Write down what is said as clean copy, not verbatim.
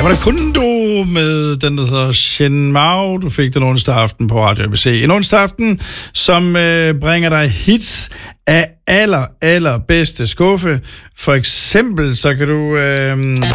var der Kundo med den, der hedder Shen Mao. Du fik den onsdag aften på Radio ABC. En onsdag aften, som bringer dig hits af allerbedste skuffe. For eksempel, så kan du